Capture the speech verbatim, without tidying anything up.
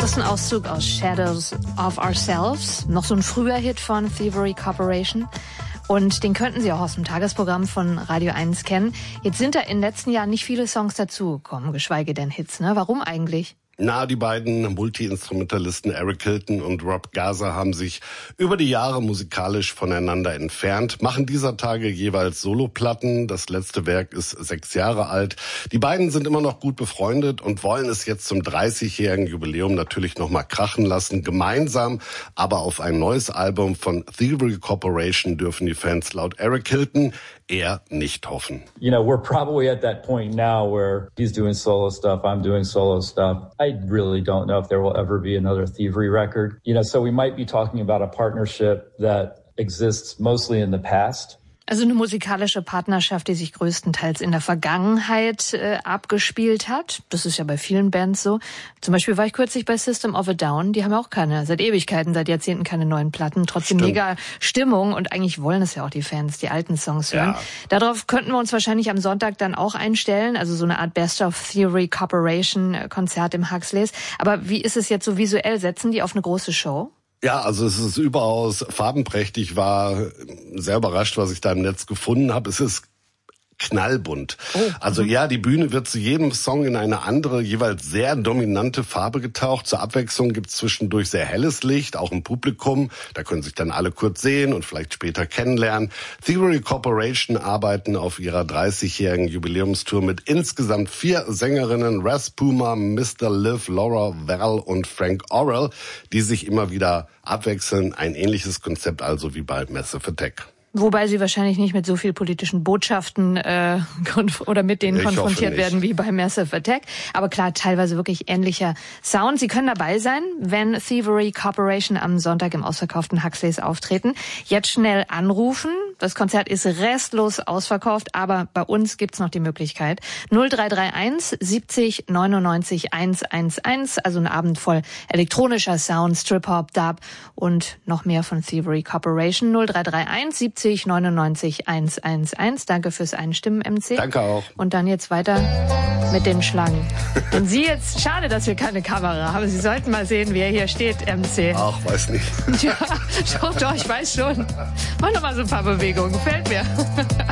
Das ist ein Auszug aus Shadows of Ourselves, noch so ein früher Hit von Thievery Corporation. Und den könnten Sie auch aus dem Tagesprogramm von Radio eins kennen. Jetzt sind da in den letzten Jahren nicht viele Songs dazugekommen, geschweige denn Hits, ne? Warum eigentlich? Na, die beiden Multi-Instrumentalisten Eric Hilton und Rob Gaza haben sich über die Jahre musikalisch voneinander entfernt, machen dieser Tage jeweils Soloplatten. Das letzte Werk ist sechs Jahre alt. Die beiden sind immer noch gut befreundet und wollen es jetzt zum dreißigjährigen Jubiläum natürlich noch mal krachen lassen. Gemeinsam, aber auf ein neues Album von Thievery Corporation dürfen die Fans laut Eric Hilton eher nicht hoffen. You know, we're probably at that point now where he's doing solo stuff, I'm doing solo stuff. I really don't know if there will ever be another Thievery record. You know, so we might be talking about a partnership that exists mostly in the past. Also eine musikalische Partnerschaft, die sich größtenteils in der Vergangenheit äh, abgespielt hat. Das ist ja bei vielen Bands so. Zum Beispiel war ich kürzlich bei System of a Down. Die haben ja auch keine, seit Ewigkeiten, seit Jahrzehnten keine neuen Platten. Trotzdem Stimmt. mega Stimmung und eigentlich wollen es ja auch die Fans, die alten Songs hören. Ja. Darauf könnten wir uns wahrscheinlich am Sonntag dann auch einstellen. Also so eine Art Best of Thievery Corporation Konzert im Huxleys. Aber wie ist es jetzt so visuell? Setzen die auf eine große Show? Ja, also es ist überaus farbenprächtig, war sehr überrascht, was ich da im Netz gefunden habe. Es ist knallbunt. Oh. Also ja, die Bühne wird zu jedem Song in eine andere, jeweils sehr dominante Farbe getaucht. Zur Abwechslung gibt's zwischendurch sehr helles Licht, auch im Publikum. Da können sich dann alle kurz sehen und vielleicht später kennenlernen. Thievery Corporation arbeiten auf ihrer dreißigjährigen Jubiläumstour mit insgesamt vier Sängerinnen, Ras Puma, Mister Liv, Laura Val und Frank Orrell, die sich immer wieder abwechseln. Ein ähnliches Konzept also wie bei Massive Attack. Wobei sie wahrscheinlich nicht mit so viel politischen Botschaften äh, oder mit denen ich konfrontiert werden wie bei Massive Attack. Aber klar, teilweise wirklich ähnlicher Sound. Sie können dabei sein, wenn Thievery Corporation am Sonntag im ausverkauften Huxleys auftreten. Jetzt schnell anrufen. Das Konzert ist restlos ausverkauft, aber bei uns gibt's noch die Möglichkeit. null drei drei eins siebzig neunundneunzig hundertzehn, also ein Abend voll elektronischer Sound, Strip-Hop, Dub und noch mehr von Thievery Corporation. null drei drei eins siebzig neunundneunzig hundertzehn. Danke fürs Einstimmen, M C. Danke auch. Und dann jetzt weiter mit den Schlangen. Und Sie jetzt, schade, dass wir keine Kamera haben. Sie sollten mal sehen, wer hier steht, M C. Ach, weiß nicht. Ja, doch, doch, ich weiß schon. Mach noch mal so ein paar Bewegungen. Gefällt mir.